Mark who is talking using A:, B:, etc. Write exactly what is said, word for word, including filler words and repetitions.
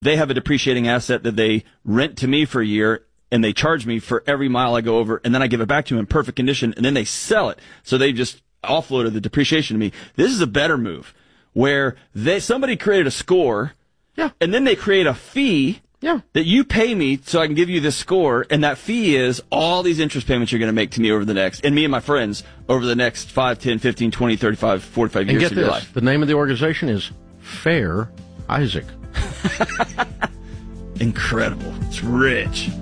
A: They have a depreciating asset that they rent to me for a year, and they charge me for every mile I go over, and then I give it back to them in perfect condition, and then they sell it. So they just offloaded the depreciation to me. This is a better move, where they somebody created a score,
B: yeah,
A: and then they create a fee.
B: Yeah.
A: That you pay me so I can give you this score, and that fee is all these interest payments you're going to make to me over the next, and me and my friends over the next five, ten, fifteen, twenty, thirty-five, forty-five
B: and
A: years
B: get
A: of your
B: this,
A: life.
B: The name of the organization is Fair Isaac.
A: Incredible. It's rich.